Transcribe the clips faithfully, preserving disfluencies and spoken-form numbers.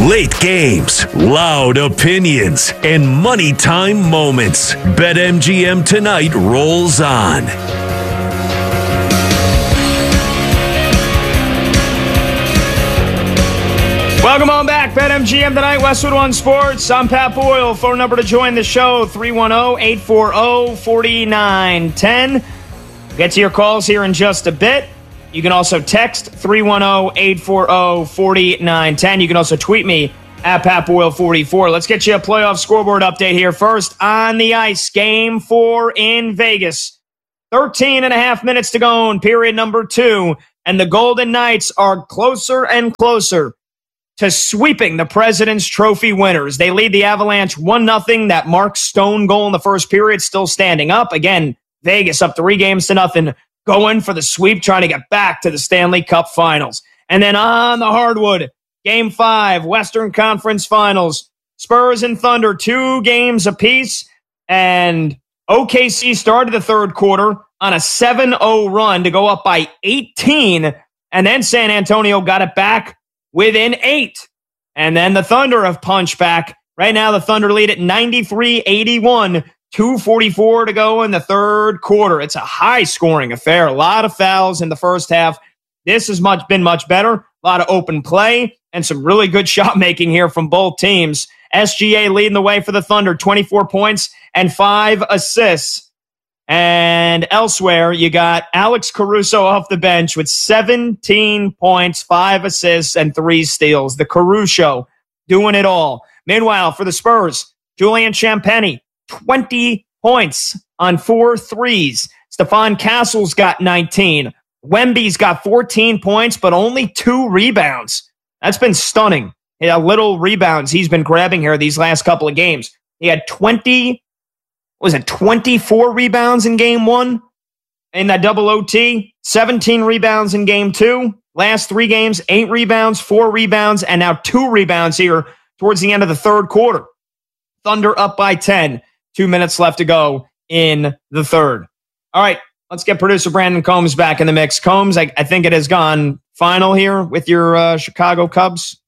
Late games, loud opinions, and money time moments. BetMGM Tonight rolls on. Welcome on back. BetMGM Tonight, Westwood One Sports. I'm Pat Boyle. Phone number to join the show, three one zero, eight four zero, four nine one zero. Get to your calls here in just a bit. You can also text three one zero, eight four zero, four nine one zero. You can also tweet me at Pat Boyle forty-four. Let's get you a playoff scoreboard update here. First, on the ice, game four in Vegas. thirteen and a half minutes to go in period number two, and the Golden Knights are closer and closer to sweeping the President's Trophy winners. They lead the Avalanche one nothing. That Mark Stone goal in the first period still standing up. Again, Vegas up three games to nothing, going for the sweep, trying to get back to the Stanley Cup Finals. And then on the hardwood, Game five, Western Conference Finals. Spurs and Thunder, two games apiece. And O K C started the third quarter on a seven oh run to go up by eighteen. And then San Antonio got it back within eight. And then the Thunder have punched back. Right now, the Thunder lead at ninety-three eighty-one. two forty-four to go in the third quarter. It's a high-scoring affair. A lot of fouls in the first half. This has much been much better. A lot of open play and some really good shot making here from both teams. S G A leading the way for the Thunder, twenty-four points and five assists. And elsewhere, you got Alex Caruso off the bench with seventeen points, five assists, and three steals. The Caruso doing it all. Meanwhile, for the Spurs, Julian Champagny, twenty points on four threes. Stephon Castle's got nineteen. Wemby's got fourteen points, but only two rebounds. That's been stunning. Yeah, little rebounds he's been grabbing here these last couple of games. He had twenty, what was it, twenty-four rebounds in game one in that double O T, seventeen rebounds in game two. Last three games, eight rebounds, four rebounds, and now two rebounds here towards the end of the third quarter. Thunder up by ten. Two minutes left to go in the third. All right, let's get producer Brandon Combs back in the mix. Combs, I, I think it has gone final here with your uh, Chicago Cubs.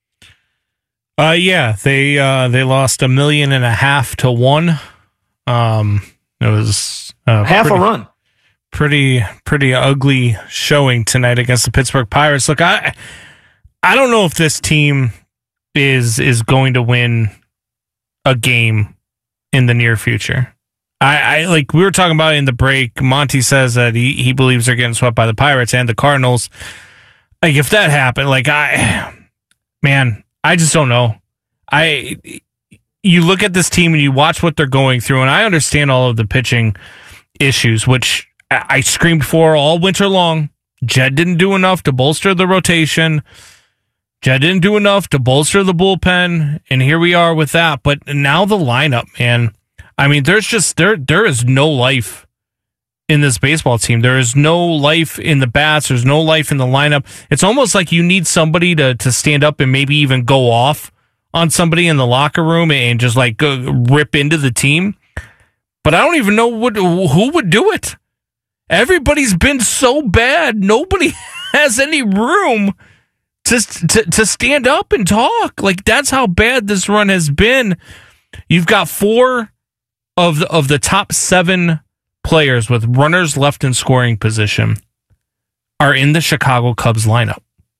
Uh, yeah, they uh, they lost a million and a half to one. Um, it was uh, half pretty, a run. Pretty pretty ugly showing tonight against the Pittsburgh Pirates. Look, I I don't know if this team is is going to win a game in the near future. I, I like we were talking about in the break. Monty says that he, he believes they're getting swept by the Pirates and the Cardinals. Like if that happened, like I, man, I just don't know. I, you look at this team and you watch what they're going through, and I understand all of the pitching issues, which I, I screamed for all winter long. Jed didn't do enough to bolster the rotation. Jed didn't do enough to bolster the bullpen, and here we are with that. But now the lineup, man. I mean, there's just there there is no life in this baseball team. There is no life in the bats. There's no life in the lineup. It's almost like you need somebody to to stand up and maybe even go off on somebody in the locker room and just like go, rip into the team. But I don't even know what who would do it. Everybody's been so bad. Nobody has any room to, to to stand up and talk. Like, that's how bad this run has been. You've got four of the, of the top seven players with runners left in scoring position are in the Chicago Cubs lineup.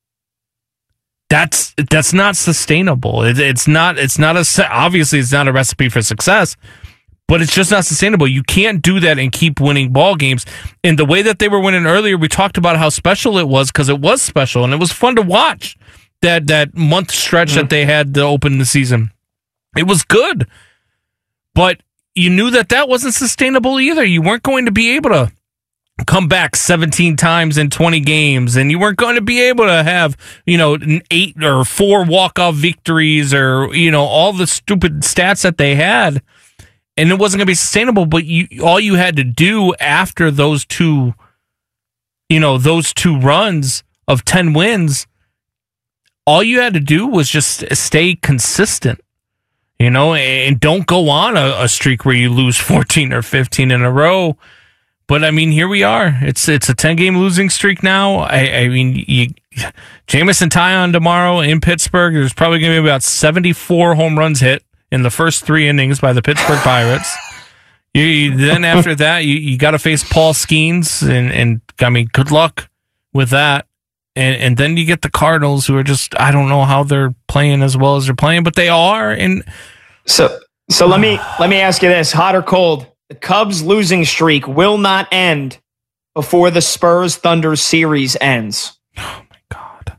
That's that's not sustainable. It, it's not. It's not a. Obviously, it's not a recipe for success. But it's just not sustainable. You can't do that and keep winning ball games. And the way that they were winning earlier, we talked about how special it was, because it was special and it was fun to watch that that month stretch mm-hmm. that they had to open the season. It was good, but you knew that that wasn't sustainable either. You weren't going to be able to come back seventeen times in twenty games, and you weren't going to be able to have, you know, an eight or four walk-off victories, or, you know, all the stupid stats that they had. And it wasn't going to be sustainable, but you, all you had to do after those two, you know, those two runs of ten wins, all you had to do was just stay consistent, you know, and don't go on a, a streak where you lose fourteen or fifteen in a row. but I mean, here we are. It's it's a ten game losing streak now. I, I mean, you, Jameson Taillon tomorrow in Pittsburgh. There's probably going to be about seventy-four home runs hit in the first three innings by the Pittsburgh Pirates. You, you then after that, you, you got to face Paul Skeens, and and I mean, good luck with that. And and then you get the Cardinals, who are just, I don't know how they're playing as well as they're playing, but they are. And so so let me let me ask you this: hot or cold? The Cubs' losing streak will not end before the Spurs Thunder series ends. Oh my God!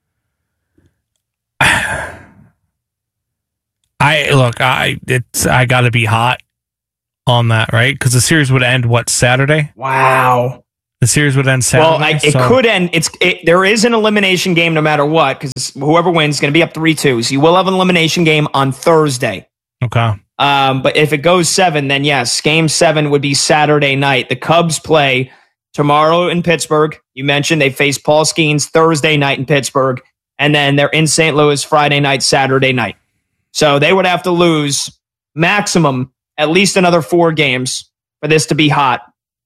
I look, I it's I got to be hot on that, right? Because the series would end what, Saturday? Wow. The series would end Saturday. Well, I, it so. could end. It's it, there is an elimination game no matter what, because whoever wins is going to be up three two. So you will have an elimination game on Thursday. Okay. Um, but if it goes seven, then yes, game seven would be Saturday night. The Cubs play tomorrow in Pittsburgh. You mentioned they face Paul Skeens Thursday night in Pittsburgh, and then they're in Saint Louis Friday night, Saturday night. So they would have to lose maximum at least another four games for this to be hot.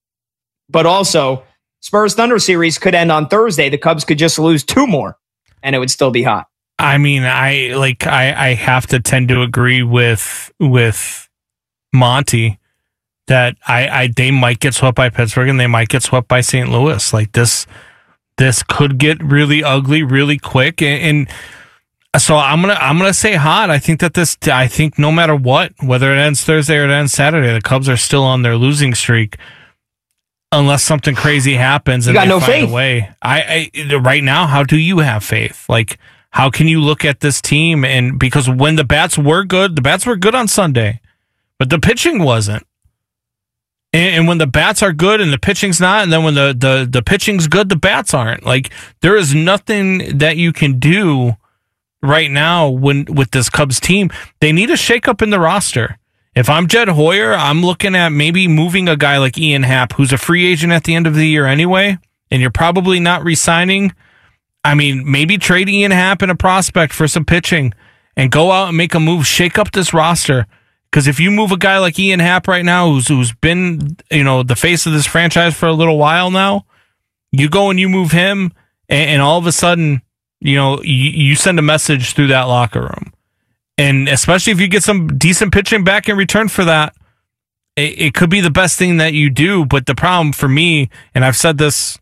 But also, Spurs Thunder series could end on Thursday. The Cubs could just lose two more, and it would still be hot. I mean, I like I, I have to tend to agree with with Monty that I, I they might get swept by Pittsburgh and they might get swept by Saint Louis. Like this, this could get really ugly really quick. And, and so I'm gonna I'm gonna say hot. I think that this I think no matter what, whether it ends Thursday or it ends Saturday, the Cubs are still on their losing streak. Unless something crazy happens and you got they no find faith. a way. I, I right now, how do you have faith? Like, how can you look at this team? And because when the bats were good, the bats were good on Sunday, but the pitching wasn't. And, and when the bats are good and the pitching's not, and then when the, the, the pitching's good, the bats aren't. Like, there is nothing that you can do right now when with this Cubs team. They need a shakeup in the roster. If I'm Jed Hoyer, I'm looking at maybe moving a guy like Ian Happ, who's a free agent at the end of the year anyway, and you're probably not re-signing. I mean, maybe trade Ian Happ and a prospect for some pitching and go out and make a move, shake up this roster. Because if you move a guy like Ian Happ right now, who's who's been, you know, the face of this franchise for a little while now, you go and you move him, and, and all of a sudden, you know, you, you send a message through that locker room. And especially if you get some decent pitching back in return for that, it, it could be the best thing that you do. But the problem for me, and I've said this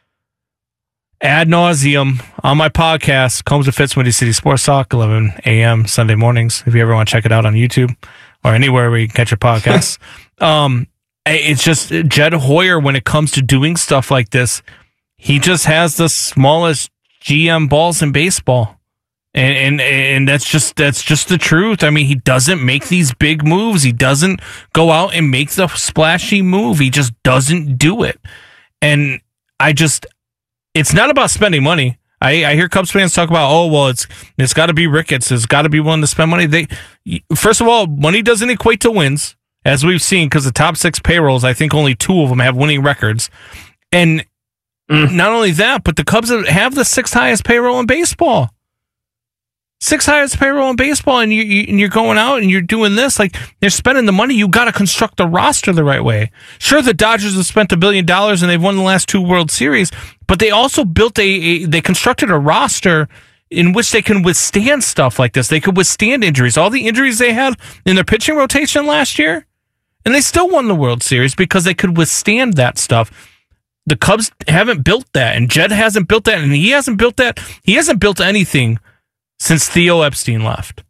ad nauseum on my podcast, Combs and Fitz, Windy City Sports Talk, eleven a.m. Sunday mornings. If you ever want to check it out on YouTube or anywhere where you can catch your podcasts. um, it's just Jed Hoyer, when it comes to doing stuff like this, he just has the smallest G M balls in baseball. And, and and that's just that's just the truth. I mean, he doesn't make these big moves. He doesn't go out and make the splashy move. He just doesn't do it. And I just, it's not about spending money. I, I hear Cubs fans talk about, oh, well, it's it's got to be Ricketts. It's got to be willing to spend money. They, first of all, money doesn't equate to wins, as we've seen, because the top six payrolls, I think only two of them have winning records. And mm. not only that, but the Cubs have the sixth highest payroll in baseball. Six highest payroll in baseball, and, you, you, and you're going out and you're doing this. Like, they're spending the money. You got to construct the roster the right way. Sure, the Dodgers have spent a billion dollars and they've won the last two World Series, but they also built a, a they constructed a roster in which they can withstand stuff like this. They could withstand injuries. All the injuries they had in their pitching rotation last year, and they still won the World Series because they could withstand that stuff. The Cubs haven't built that, and Jed hasn't built that, and he hasn't built that. He hasn't built anything since Theo Epstein left.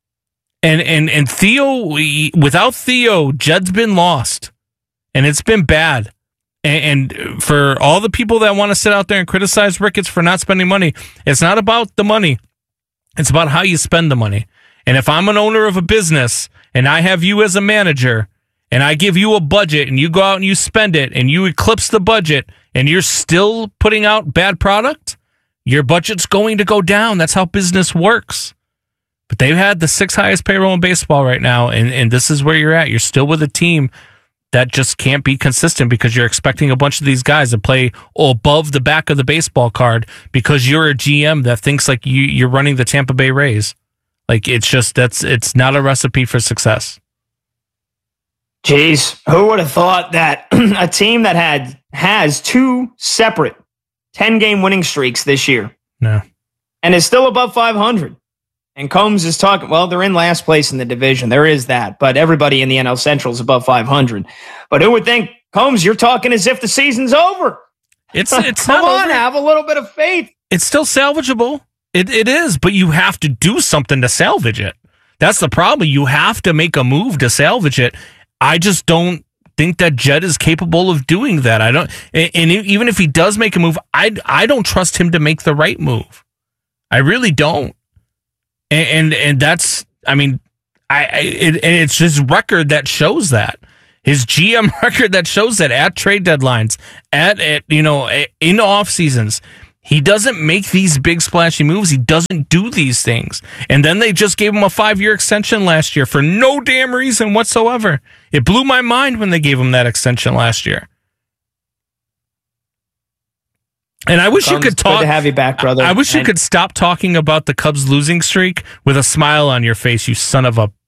And and and Theo, without Theo, Jed's been lost. And it's been bad. And, and for all the people that want to sit out there and criticize Ricketts for not spending money, it's not about the money. It's about how you spend the money. And if I'm an owner of a business and I have you as a manager and I give you a budget and you go out and you spend it and you eclipse the budget and you're still putting out bad product, your budget's going to go down. That's how business works. But they've had the sixth highest payroll in baseball right now, and, and this is where you're at. You're still with a team that just can't be consistent because you're expecting a bunch of these guys to play above the back of the baseball card because you're a G M that thinks like you, you're running the Tampa Bay Rays. Like, it's just, that's, it's not a recipe for success. Jeez, who would have thought that a team that had has two separate ten-game winning streaks this year No. and is still above five hundred. And Combs is talking, well, they're in last place in the division. There is that. But everybody in the N L Central is above five hundred. But who would think, Combs, you're talking as if the season's over. It's it's Come not on, over. have a little bit of faith. It's still salvageable. It It is, but you have to do something to salvage it. That's the problem. You have to make a move to salvage it. I just don't think that Jed is capable of doing that. I don't, and, and even if he does make a move, I, I don't trust him to make the right move. I really don't. And and, and that's, I mean, I, I it, it's his record that shows that. His G M record that shows that at trade deadlines, at, at you know, in off seasons. He doesn't make these big splashy moves. He doesn't do these things. And then they just gave him a five-year extension last year for no damn reason whatsoever. It blew my mind when they gave him that extension last year. And I wish Combs, you could talk. Good to have you back, brother. I, I wish and, you could stop talking about the Cubs losing streak with a smile on your face, you son of a...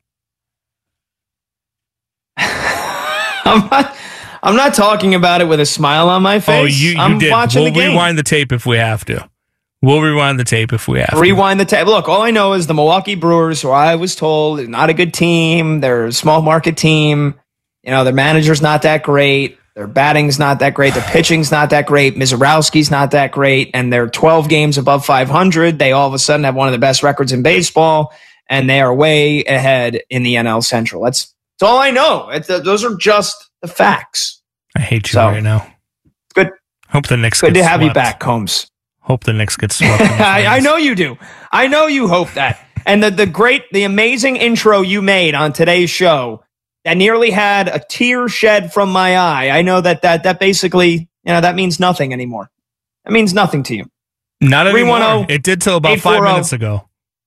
I'm not... I'm not talking about it with a smile on my face. Oh, you, you I'm did. watching We'll the game. rewind the tape if we have to. We'll rewind the tape if we have to. Rewind the tape. Look, all I know is the Milwaukee Brewers, who I was told is not a good team. They're a small market team. You know, their manager's not that great. Their batting's not that great. Their pitching's not that great. Mizorowski's not that great. And they're twelve games above five hundred. They all of a sudden have one of the best records in baseball, and they are way ahead in the N L Central. That's, that's all I know. It's, uh, those are just the facts. I hate you So, right now. Good. Hope the Knicks Good get to have you swept. back, Combs. Hope the Knicks get swept. in the I, I finals. know you do. I know you hope that. And the, the great, the amazing intro you made on today's show that nearly had a tear shed from my eye. I know that that, that basically, you know, that means nothing anymore. That means nothing to you. Not anymore. three one zero, It did till about five eight four zero. minutes ago.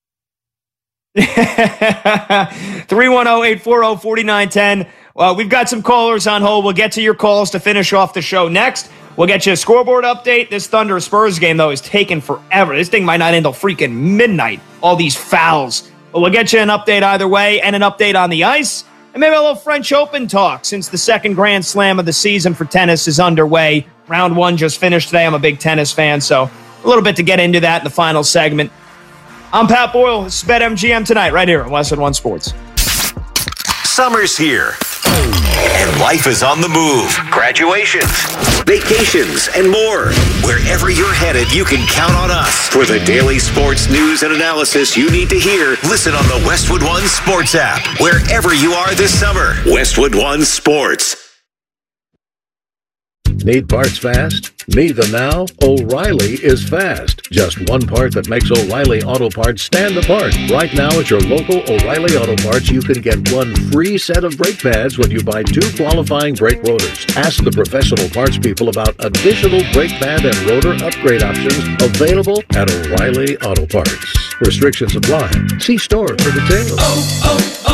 three one zero, eight four zero, four nine one zero. Well, we've got some callers on hold. We'll get to your calls to finish off the show next. We'll get you a scoreboard update. This Thunder Spurs game, though, is taking forever. This thing might not end till freaking midnight. All these fouls. But we'll get you an update either way and an update on the ice. And maybe a little French Open talk since the second Grand Slam of the season for tennis is underway. Round one just finished today. I'm a big tennis fan, so a little bit to get into that in the final segment. I'm Pat Boyle. This is BetMGM tonight right here on Westwood One Sports. Summer's here, and life is on the move. Graduations, vacations, and more. Wherever you're headed, you can count on us. For the daily sports news and analysis you need to hear, listen on the Westwood One Sports app. Wherever you are this summer, Westwood One Sports. Need parts fast? Need them now? O'Reilly is fast. Just one part that makes O'Reilly Auto Parts stand apart. Right now at your local O'Reilly Auto Parts, you can get one free set of brake pads when you buy two qualifying brake rotors. Ask the professional parts people about additional brake pad and rotor upgrade options available at O'Reilly Auto Parts. Restrictions apply. See store for details. Oh,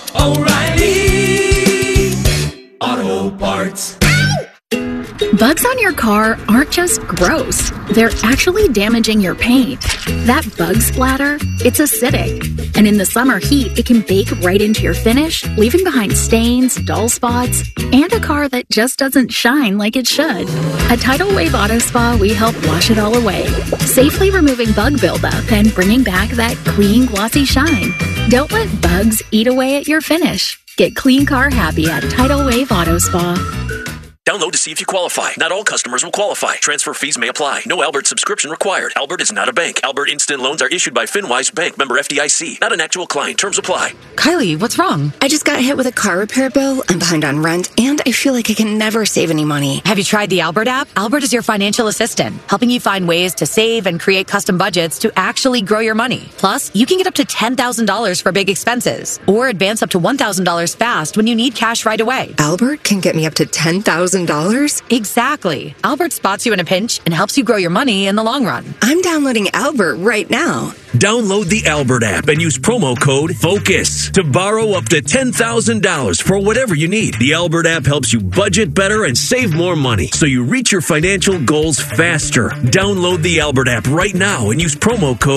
oh, oh, O'Reilly Auto Parts. Bugs on your car aren't just gross. They're actually damaging your paint. That bug splatter, it's acidic. And in the summer heat, it can bake right into your finish, leaving behind stains, dull spots, and a car that just doesn't shine like it should. At Tidal Wave Auto Spa, we help wash it all away, safely removing bug buildup and bringing back that clean, glossy shine. Don't let bugs eat away at your finish. Get clean car happy at Tidal Wave Auto Spa. Download to see if you qualify. Not all customers will qualify. Transfer fees may apply. No Albert subscription required. Albert is not a bank. Albert Instant Loans are issued by FinWise Bank, member F D I C. Not an actual client. Terms apply. Kylie, what's wrong? I just got hit with a car repair bill. I'm behind on rent, and I feel like I can never save any money. Have you tried the Albert app? Albert is your financial assistant, helping you find ways to save and create custom budgets to actually grow your money. Plus, you can get up to ten thousand dollars for big expenses, or advance up to one thousand dollars fast when you need cash right away. Albert can get me up to ten thousand dollars? Exactly. Albert spots you in a pinch and helps you grow your money in the long run. I'm downloading Albert right now. Download the Albert app and use promo code FOCUS to borrow up to ten thousand dollars for whatever you need. The Albert app helps you budget better and save more money so you reach your financial goals faster. Download the Albert app right now and use promo code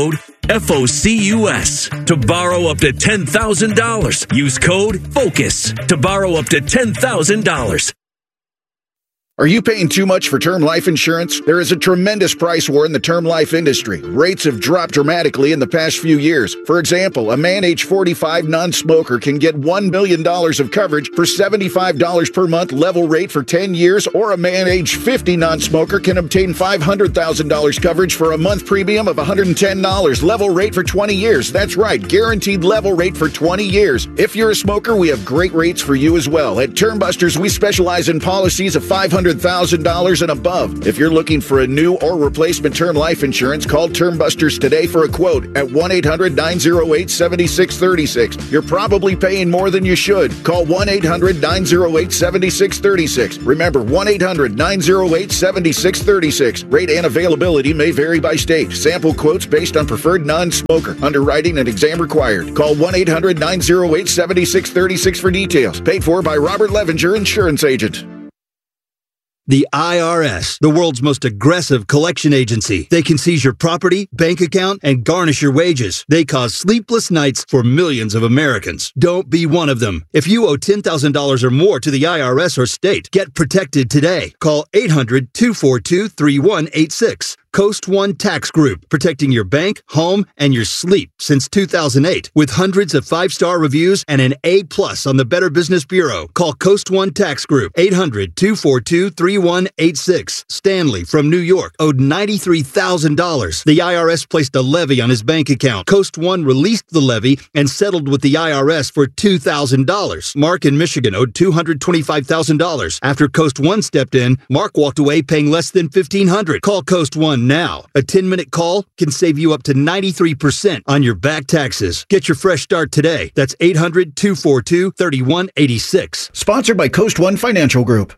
F O C U S, to borrow up to ten thousand dollars. Use code FOCUS to borrow up to ten thousand dollars. Are you paying too much for term life insurance? There is a tremendous price war in the term life industry. Rates have dropped dramatically in the past few years. For example, a man age forty-five non-smoker can get one million dollars of coverage for seventy-five dollars per month level rate for ten years, or a man age fifty non-smoker can obtain five hundred thousand dollars coverage for a month premium of one hundred ten dollars level rate for twenty years. That's right, guaranteed level rate for twenty years. If you're a smoker, we have great rates for you as well. At Term Busters, we specialize in policies of five hundred thousand dollars and above. If you're looking for a new or replacement term life insurance, call Term Busters today for a quote at one eight hundred nine oh eight seven six three six. You're probably paying more than you should. Call one eight hundred nine oh eight seven six three six. Remember, one eight hundred nine oh eight seven six three six. Rate and availability may vary by state. Sample quotes based on preferred non-smoker. Underwriting and exam required. Call one eight hundred nine oh eight seven six three six for details. Paid for by Robert Levinger, Insurance Agent. The I R S, the world's most aggressive collection agency. They can seize your property, bank account, and garnish your wages. They cause sleepless nights for millions of Americans. Don't be one of them. If you owe ten thousand dollars or more to the I R S or state, get protected today. Call eight hundred two four two three one eight six. Coast One Tax Group, protecting your bank, home, and your sleep since two thousand eight. With hundreds of five-star reviews and an A plus on the Better Business Bureau. Call Coast One Tax Group, eight hundred two four two three one eight six. Stanley from New York owed ninety-three thousand dollars. The I R S placed a levy on his bank account. Coast One released the levy and settled with the I R S for two thousand dollars. Mark in Michigan owed two hundred twenty-five thousand dollars. After Coast One stepped in, Mark walked away paying less than fifteen hundred dollars. Call Coast One now. A ten-minute call can save you up to ninety-three percent on your back taxes. Get your fresh start today. That's eight hundred two four two three one eight six. Sponsored by Coast One Financial Group.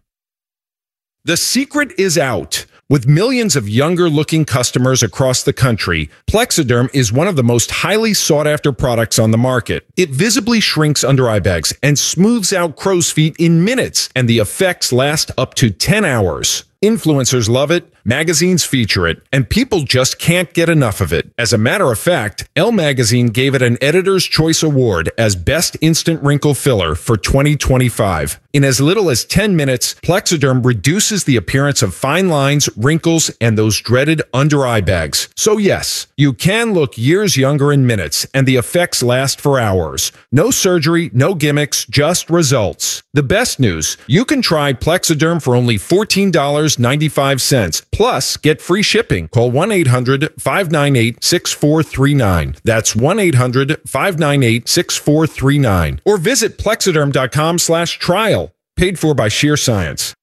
The secret is out. With millions of younger-looking customers across the country, Plexiderm is one of the most highly sought-after products on the market. It visibly shrinks under-eye bags and smooths out crow's feet in minutes, and the effects last up to ten hours. Influencers love it, magazines feature it, and people just can't get enough of it. As a matter of fact, Elle Magazine gave it an Editor's Choice Award as Best Instant Wrinkle Filler for twenty twenty-five. In as little as ten minutes, Plexiderm reduces the appearance of fine lines, wrinkles, and those dreaded under-eye bags. So yes, you can look years younger in minutes, and the effects last for hours. No surgery, no gimmicks, just results. The best news, you can try Plexiderm for only fourteen dollars and ninety-five cents. Plus, get free shipping. Call one eight hundred five nine eight six four three nine. That's one eight hundred five nine eight six four three nine. Or visit plexiderm dot com slash trial. Paid for by Sheer Science.